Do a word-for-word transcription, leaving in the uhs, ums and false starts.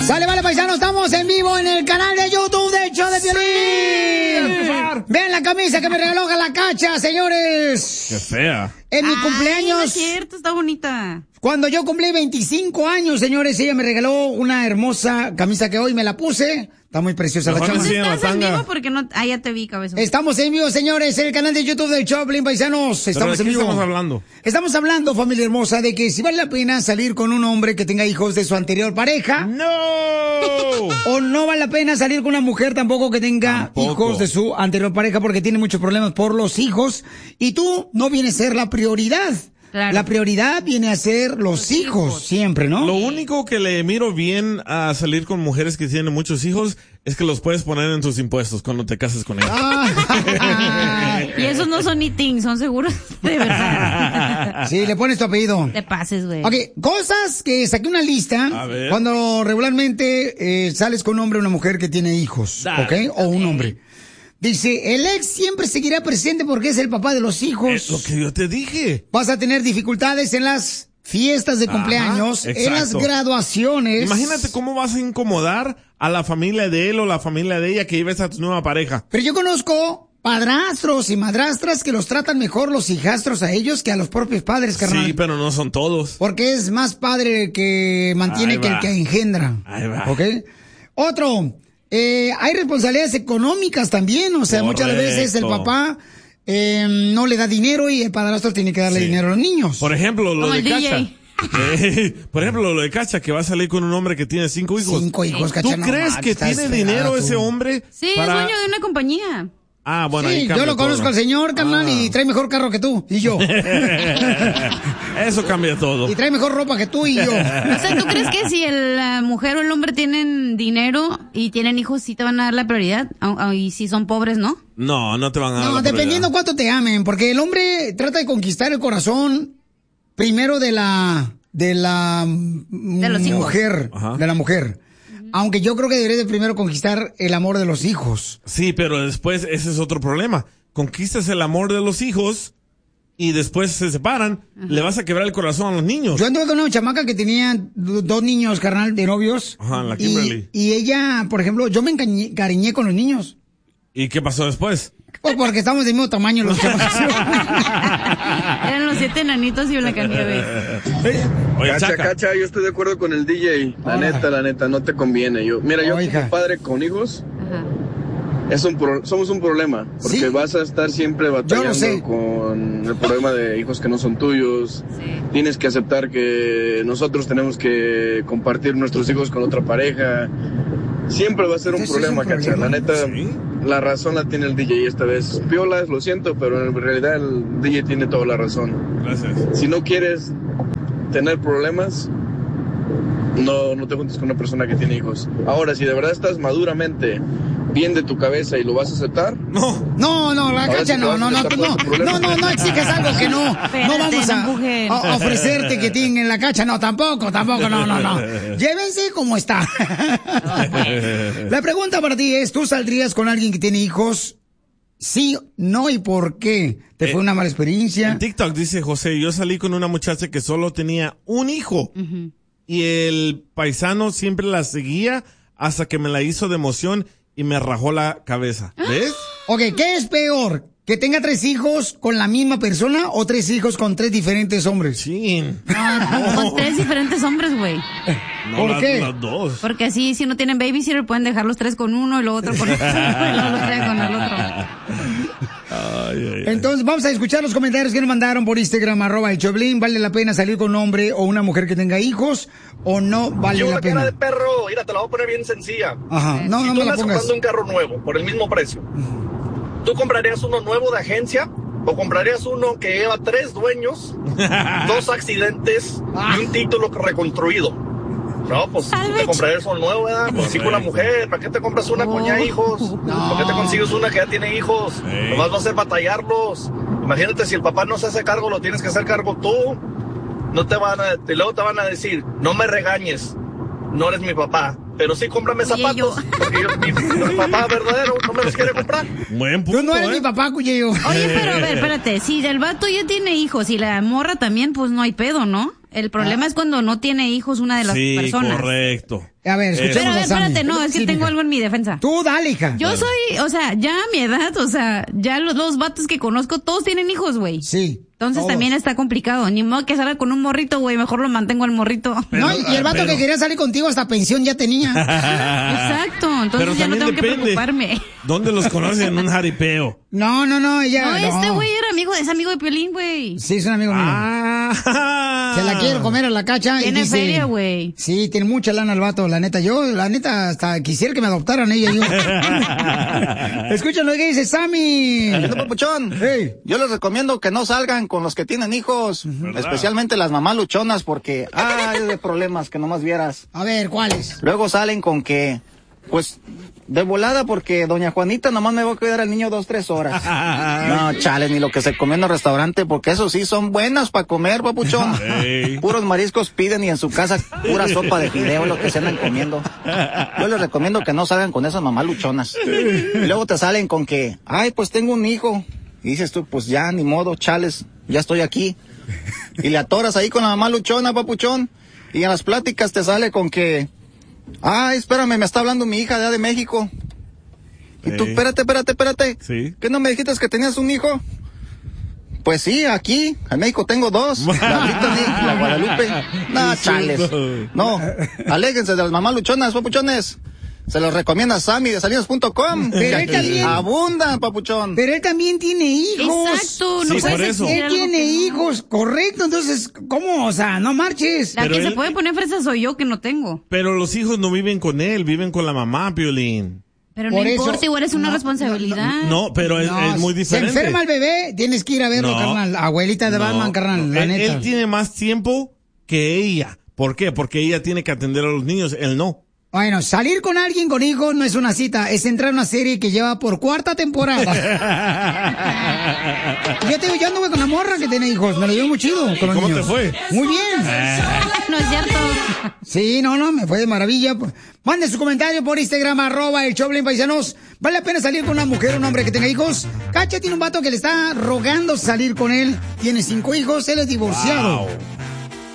Sale, vale, paisano, estamos en vivo en el canal de YouTube de Show de Piolín. Sí, vean la camisa que me regaló la Cacha, señores. Qué fea. En mi Ay, cumpleaños. no es cierto, está bonita. Cuando yo cumplí veinticinco años, señores, ella me regaló una hermosa camisa que hoy me la puse. Está muy preciosa la chama. ¿Estás en vivo? Porque no... Ah, ya te vi, cabezón. Estamos en vivo, señores, en el canal de YouTube del Choplin, paisanos. Estamos ¿Pero de qué en vivo. estamos hablando? Estamos hablando, familia hermosa, de que si vale la pena salir con un hombre que tenga hijos de su anterior pareja. ¡No! O no vale la pena salir con una mujer tampoco que tenga Tampoco. hijos de su anterior pareja porque tiene muchos problemas por los hijos. Y tú no vienes a ser la prioridad. Claro. La prioridad viene a ser los, los hijos, hijos, siempre, ¿no? Lo único que le miro bien a salir con mujeres que tienen muchos hijos es que los puedes poner en tus impuestos cuando te cases con ellas. Ah. Y esos no son eating, son seguros de verdad. Sí, le pones tu apellido. Te pases, güey. Ok, cosas que saqué una lista cuando regularmente eh, sales con un hombre o una mujer que tiene hijos, Dale. ¿ok? O un hombre. Dice, el ex siempre seguirá presente porque es el papá de los hijos. Es lo que yo te dije. Vas a tener dificultades en las fiestas de cumpleaños, Ajá, en las graduaciones. Imagínate cómo vas a incomodar a la familia de él o la familia de ella que lleves a tu nueva pareja. Pero yo conozco padrastros y madrastras que los tratan mejor los hijastros a ellos que a los propios padres, carnal. Sí, pero no son todos. Porque es más padre el que mantiene Ahí que va. el que engendra. Ahí va. ¿Ok? Otro, eh, hay responsabilidades económicas también, o sea, Correcto. muchas veces el papá eh, no le da dinero y el padrastro tiene que darle Sí. dinero a los niños. Por ejemplo, lo Como de el D J. Cacha. Eh, por ejemplo, lo de Cacha, que va a salir con un hombre que tiene cinco hijos. Cinco hijos, ¿Tú Cacha, no crees manches, que estás tiene fregada dinero tú. ese hombre? Sí, para- es dueño de una compañía. Ah, bueno, ahí Sí, cambia yo lo todo. conozco al señor, carnal, Ah. y trae mejor carro que tú, y yo. Eso cambia todo. Y trae mejor ropa que tú y yo. O sea, ¿tú crees que si el, la mujer o el hombre tienen dinero y tienen hijos, sí te van a dar la prioridad? Au- au- Y si son pobres, ¿no? No, no te van a dar No, la dependiendo prioridad. cuánto te amen, porque el hombre trata de conquistar el corazón primero de la de la De los hijos. mujer, Ajá. de la mujer. Aunque yo creo que debería de primero conquistar el amor de los hijos. Sí, pero después ese es otro problema. Conquistas el amor de los hijos y después se separan, le vas a quebrar el corazón a los niños. Yo anduve con una chamaca que tenía do- dos niños, carnal, de novios. Ajá, la y, Kimberly. y ella, por ejemplo, yo me encañé- encariñé con los niños. ¿Y qué pasó después? Pues porque estamos del mismo tamaño los chamacos. Eran los siete enanitos y Blancanieves. Oye, Cacha, Chaca. cacha, yo estoy de acuerdo con el D J. La Ah. neta, la neta, no te conviene. Yo, mira, yo Oh, hija. como padre con hijos, Ajá. es un pro- somos un problema. Porque Sí. vas a estar siempre Yo lo batallando sé. con el problema de hijos que no son tuyos. Sí. Tienes que aceptar que nosotros tenemos que compartir nuestros hijos con otra pareja. Siempre va a ser un Eso es problema, un cacha. problema. La neta, Sí. la razón la tiene el D J esta vez. Piolas, lo siento, pero en realidad el D J tiene toda la razón. Gracias. Si no quieres tener problemas, no, no te juntes con una persona que tiene hijos. Ahora, si de verdad estás maduramente bien de tu cabeza y lo vas a aceptar, No. No, no, la Ahora cacha sí no, te no, vas a no, estar no, con tu problema. no, no, no exijas algo que no, no Espérate, vamos no a, empujen. a- a ofrecerte que tienen en la cacha, no, tampoco, tampoco, no, no, no. Llévense como está. La pregunta para ti es, ¿tú saldrías con alguien que tiene hijos? Sí, no y por qué. ¿Te Eh, fue una mala experiencia? En TikTok dice José, yo salí con una muchacha que solo tenía un hijo Ujú. y el paisano siempre la seguía hasta que me la hizo de emoción y me rajó la cabeza. ¿Ves? Ok, ¿qué es peor? ¿Que tenga tres hijos con la misma persona o tres hijos con tres diferentes hombres? Chin. No, con tres diferentes hombres, güey. No, ¿Por las- qué? Las dos. Porque así, si no tienen babysitter, pueden dejar los tres con uno y luego otro con otro, y luego los tres con el otro. Ay, ay, ay. Entonces vamos a escuchar los comentarios que nos mandaron por Instagram, arroba el Choplin. ¿Vale la pena salir con un hombre o una mujer que tenga hijos o no vale Yo la una cara pena? de perro, mira, te la voy a poner bien sencilla. Ajá, no, si no tú me la andas pongas. comprando un carro nuevo por el mismo precio, ¿tú comprarías uno nuevo de agencia o comprarías uno que lleva tres dueños, dos accidentes y un título reconstruido? No, pues Salvage. te comprarías uno nuevo, ¿verdad? Pues sí con la mujer, ¿para qué te compras una con ya hijos? ¿Para qué te consigues una que ya tiene hijos? Sí. Nomás va a ser batallarlos. Imagínate si el papá no se hace cargo, lo tienes que hacer cargo tú. No te van a, y luego te van a decir, no me regañes, no eres mi papá, pero sí cómprame Oye, yo. zapatos, porque yo, mi, mi papá verdadero no me los quiere comprar. Buen punto, Tú no eres ¿eh? mi papá, Cuyello. Oye, pero a ver, espérate, si el vato ya tiene hijos y la morra también, pues no hay pedo, ¿no? El problema es cuando no tiene hijos una de las sí, personas. Sí, correcto. A ver, escuchemos Pero a ver, a Sammy. espérate, no, es que Sí, tengo mija. algo en mi defensa. Tú dale, hija. Yo Dale. soy, o sea, ya a mi edad, o sea, ya los, los vatos que conozco, todos tienen hijos, güey. Sí. Entonces todos. también está complicado. Ni modo que salga con un morrito, güey, mejor lo mantengo al morrito. No, y el vato pero- que quería salir contigo hasta pensión ya tenía. Exacto, entonces Pero ya no también tengo que depende. preocuparme. ¿Dónde los conocen en un jaripeo? No, no, no, ella. No, no. este güey era amigo, es amigo de Piolín, güey. Sí, es un amigo mío. Ah. Se la quiere comer a la cacha. Tiene y dice, feria, güey. Sí, tiene mucha lana el vato, la neta. Yo, la neta, hasta quisiera que me adoptaran ella y yo. Escuchen lo que dice Sammy. ¿Qué papuchón? Hey. Yo les recomiendo que no salgan con los que tienen hijos, especialmente las mamás luchonas, porque ay, de problemas que nomás vieras. A ver, ¿cuáles? Luego salen con que, pues, de volada porque doña Juanita nomás me va a cuidar al niño dos, tres horas. No, chale, ni lo que se comió en el restaurante, porque eso sí son buenas para comer, papuchón. Hey. Puros mariscos piden y en su casa pura sopa de fideo, lo que se andan comiendo. Yo les recomiendo que no salgan con esas mamás luchonas. Y luego te salen con que, ay, pues tengo un hijo. Y dices tú, pues ya, ni modo, chales, ya estoy aquí. Y le atoras ahí con la mamá luchona, papuchón. Y en las pláticas te sale con que, ay, espérame, me está hablando mi hija de allá de México. Y tú, Sí. espérate, espérate, espérate. Sí. ¿Qué no me dijiste que tenías un hijo? Pues sí, aquí, en México tengo dos. La Brittany y la Guadalupe. No, Es chales. cierto. No, aléguense de las mamás luchonas, papuchones. Se los recomienda Sammy de salinas punto com. Pero él también- abundan, papuchón. Pero él también tiene hijos. Exacto, no Sí, puedes por eso. decir Él algo tiene que no. hijos, correcto. Entonces, ¿cómo? O sea, no marches. La Pero que se él- puede poner fresa soy yo, que no tengo. Pero los hijos no viven con él, viven con la mamá, Piolín. Pero no Por eso- importa, igual es una no, responsabilidad. No, pero es, No, es muy diferente. Se enferma el bebé, tienes que ir a verlo, No. carnal. Abuelita de No, Batman, carnal, no. la él, neta. él tiene más tiempo que ella. ¿Por qué? Porque ella tiene que atender a los niños, él no. Bueno, salir con alguien con hijos no es una cita, es entrar a una serie que lleva por cuarta temporada. Yo te digo, yo anduve con una morra que tiene hijos, me lo llevo muy chido con los ¿Cómo niños. te fue? Muy bien. No es cierto. Sí, no, no, me fue de maravilla. Mande su comentario por Instagram, arroba el Choplin Paisanos. ¿Vale la pena salir con una mujer o un hombre que tenga hijos? Cacha tiene un vato que le está rogando salir con él. Tiene cinco hijos, él es divorciado. Wow.